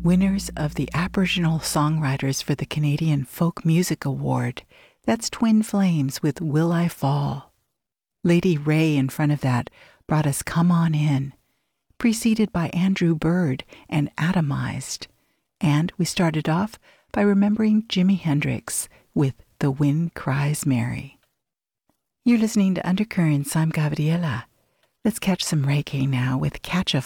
Winners of the Aboriginal Songwriters for the Canadian Folk Music Award. That's Twin Flames with Will I Fall. Lady Ray in front of that brought us Come On In, preceded by Andrew Bird and Atomized. And we started off by remembering Jimi Hendrix with The Wind Cries Mary. You're listening to Undercurrents. I'm Gabriela. Let's catch some reggae now with Catch a